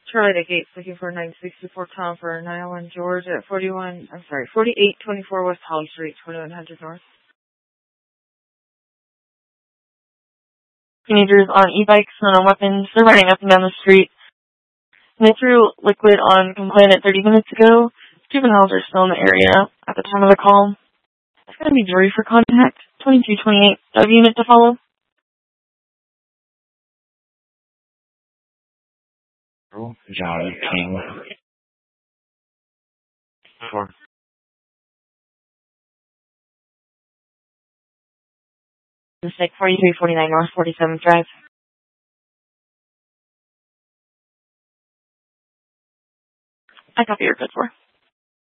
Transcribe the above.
Charlie to Gates looking for 964 Tom for Nyland George at 4824 West Holly Street, 2100 North. Teenagers on e-bikes and on weapons, they're running up and down the street. And they threw liquid on complainant 30 minutes ago. Juveniles are still in the area at the time of the call. It's going to be jury for contact. 2228. Unit to follow. John King. 4. Mistake 4349 North 47th Drive. I copy your code 4.